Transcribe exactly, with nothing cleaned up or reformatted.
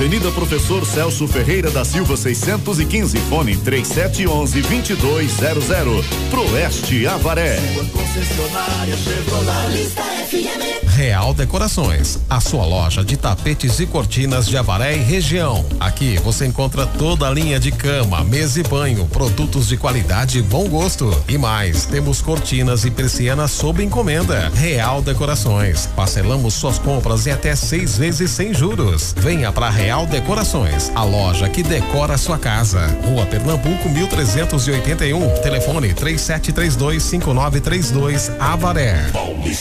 Avenida Professor Celso Ferreira da Silva seiscentos e quinze, fone três sete um um, dois dois zero zero. Proeste Avaré. Sua concessionária Chevrolet F M. Real Decorações, a sua loja de tapetes e cortinas de Avaré e região. Aqui você encontra toda a linha de cama, mesa e banho, produtos de qualidade e bom gosto. E mais, temos cortinas e persianas sob encomenda. Real Decorações, parcelamos suas compras em até seis vezes sem juros. Venha para Real Decorações, a loja que decora a sua casa. Rua Pernambuco mil trezentos e oitenta e um, telefone três sete três dois, cinco nove três dois, Avaré.